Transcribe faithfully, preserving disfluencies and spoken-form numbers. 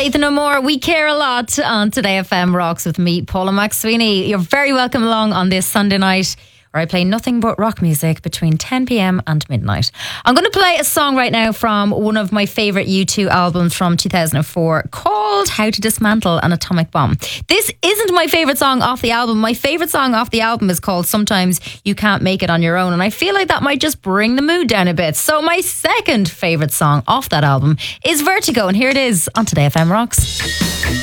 Faith No More, We Care A Lot on Today F M Rocks with me, Paula McSweeney. You're very welcome along on this Sunday night where I play nothing but rock music between ten p.m. and midnight. I'm going to play a song right now from one of my favourite U two albums from two thousand four called How to Dismantle an Atomic Bomb. This isn't my favourite song off the album. My favourite song off the album is called Sometimes You Can't Make It On Your Own, and I feel like that might just bring the mood down a bit. So my second favourite song off that album is Vertigo, and here it is on Today F M Rocks.